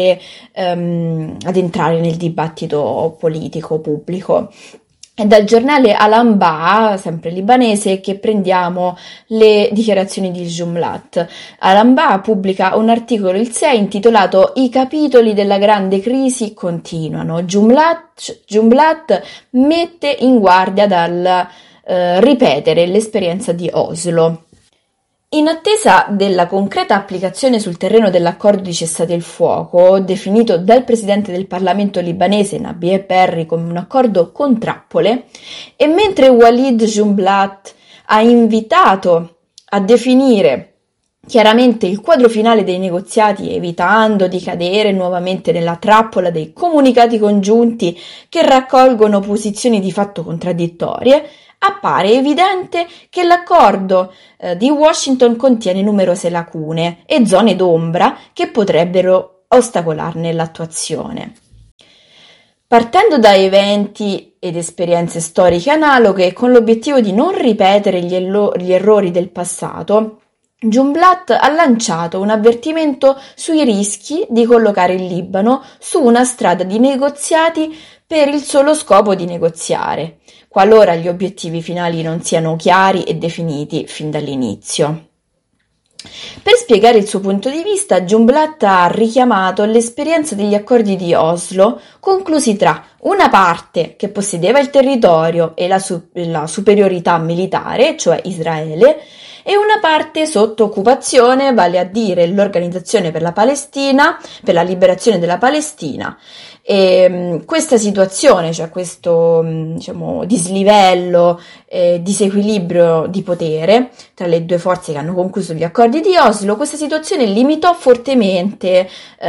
entrare nel dibattito politico pubblico. È dal giornale Al-Anba, sempre libanese, che prendiamo le dichiarazioni di Jumblat. Al-Anba pubblica un articolo il 6 intitolato "I capitoli della grande crisi continuano". Jumblat mette in guardia dal ripetere l'esperienza di Oslo. In attesa della concreta applicazione sul terreno dell'accordo di cessate il fuoco, definito dal presidente del Parlamento libanese Nabi Berri come un accordo con trappole, e mentre Walid Jumblat ha invitato a definire chiaramente il quadro finale dei negoziati, evitando di cadere nuovamente nella trappola dei comunicati congiunti che raccolgono posizioni di fatto contraddittorie, appare evidente che l'accordo di Washington contiene numerose lacune e zone d'ombra che potrebbero ostacolarne l'attuazione. Partendo da eventi ed esperienze storiche analoghe, con l'obiettivo di non ripetere gli errori del passato, Jumblat ha lanciato un avvertimento sui rischi di collocare il Libano su una strada di negoziati per il solo scopo di negoziare, qualora gli obiettivi finali non siano chiari e definiti fin dall'inizio. Per spiegare il suo punto di vista, Jumblat ha richiamato l'esperienza degli accordi di Oslo, conclusi tra una parte che possedeva il territorio e la superiorità militare, cioè Israele, e una parte sotto occupazione, vale a dire l'Organizzazione per la Palestina, per la liberazione della Palestina. E questa situazione, cioè questo dislivello, disequilibrio di potere tra le due forze che hanno concluso gli accordi di Oslo, questa situazione limitò fortemente,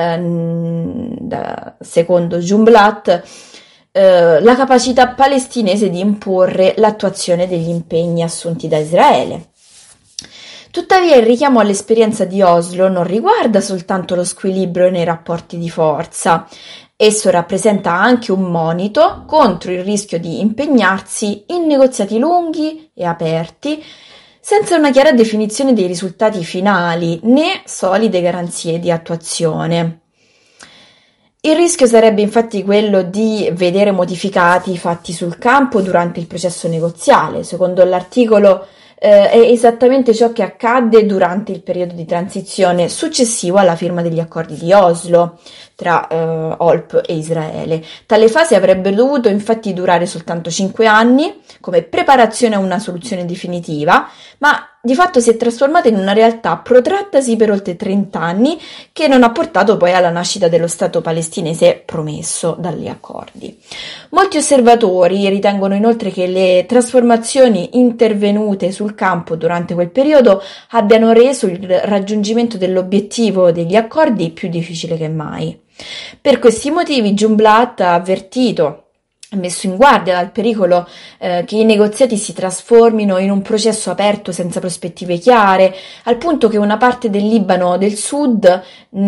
secondo Jumblat, la capacità palestinese di imporre l'attuazione degli impegni assunti da Israele. Tuttavia il richiamo all'esperienza di Oslo non riguarda soltanto lo squilibrio nei rapporti di forza. Esso rappresenta anche un monito contro il rischio di impegnarsi in negoziati lunghi e aperti, senza una chiara definizione dei risultati finali né solide garanzie di attuazione. Il rischio sarebbe infatti quello di vedere modificati i fatti sul campo durante il processo negoziale. Secondo l'articolo è esattamente ciò che accadde durante il periodo di transizione successivo alla firma degli accordi di Oslo tra Olp e Israele. Tale fase avrebbe dovuto infatti durare soltanto 5 anni come preparazione a una soluzione definitiva, ma di fatto si è trasformata in una realtà protrattasi per oltre 30 anni, che non ha portato poi alla nascita dello Stato palestinese promesso dagli accordi. Molti osservatori ritengono inoltre che le trasformazioni intervenute sul campo durante quel periodo abbiano reso il raggiungimento dell'obiettivo degli accordi più difficile che mai. Per questi motivi Jumblat ha avvertito, messo in guardia dal pericolo che i negoziati si trasformino in un processo aperto senza prospettive chiare, al punto che una parte del Libano del Sud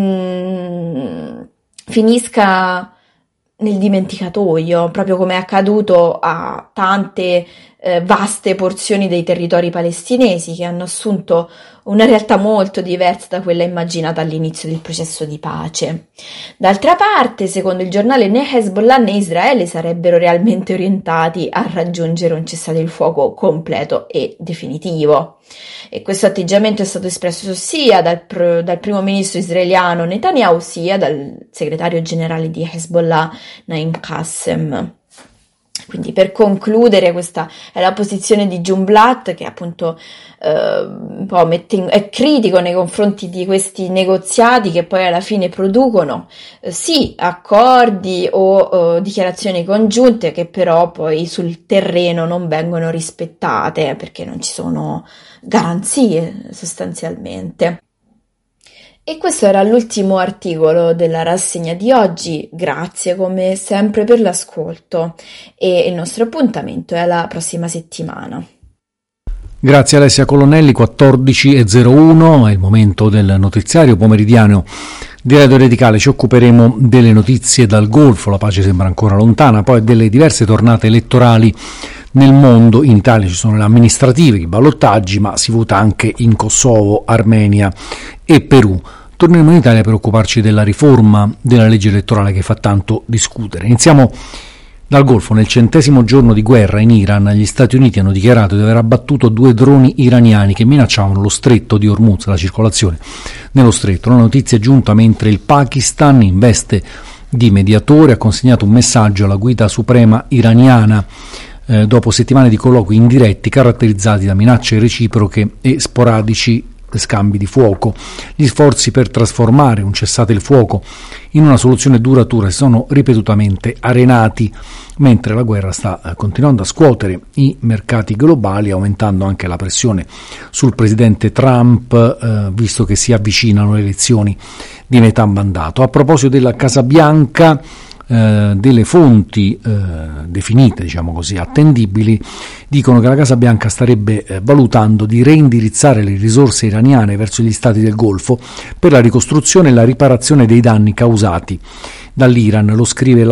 finisca nel dimenticatoio, proprio come è accaduto a tante vaste porzioni dei territori palestinesi, che hanno assunto una realtà molto diversa da quella immaginata all'inizio del processo di pace. D'altra parte, secondo il giornale, né Hezbollah né Israele sarebbero realmente orientati a raggiungere un cessate il fuoco completo e definitivo. E questo atteggiamento è stato espresso sia dal primo ministro israeliano Netanyahu, sia dal segretario generale di Hezbollah Naim Qassem. Quindi, per concludere, questa è la posizione di Jumblat, che appunto un po' è critico nei confronti di questi negoziati che poi alla fine producono sì accordi o dichiarazioni congiunte, che però poi sul terreno non vengono rispettate perché non ci sono garanzie sostanzialmente. E questo era l'ultimo articolo della rassegna di oggi. Grazie come sempre per l'ascolto e il nostro appuntamento è alla prossima settimana. Grazie Alessia Colonnelli. 14:01 è il momento del notiziario pomeridiano di Radio Radicale. Ci occuperemo delle notizie dal Golfo, la pace sembra ancora lontana, poi delle diverse tornate elettorali nel mondo. In Italia ci sono le amministrative, i ballottaggi, ma si vota anche in Kosovo, Armenia e Perù. Torneremo in Italia per occuparci della riforma della legge elettorale che fa tanto discutere. Iniziamo dal Golfo. Nel 100° giorno di guerra in Iran, gli Stati Uniti hanno dichiarato di aver abbattuto 2 droni iraniani che minacciavano lo stretto di Hormuz, la circolazione nello stretto. La notizia è giunta mentre il Pakistan, in veste di mediatore, ha consegnato un messaggio alla guida suprema iraniana dopo settimane di colloqui indiretti caratterizzati da minacce reciproche e sporadici scambi di fuoco. Gli sforzi per trasformare un cessate il fuoco in una soluzione duratura si sono ripetutamente arenati, mentre la guerra sta continuando a scuotere i mercati globali, aumentando anche la pressione sul presidente Trump, visto che si avvicinano le elezioni di metà mandato. A proposito della Casa Bianca, delle fonti definite, diciamo così, attendibili, dicono che la Casa Bianca starebbe valutando di reindirizzare le risorse iraniane verso gli stati del Golfo per la ricostruzione e la riparazione dei danni causati dall'Iran. Lo scrive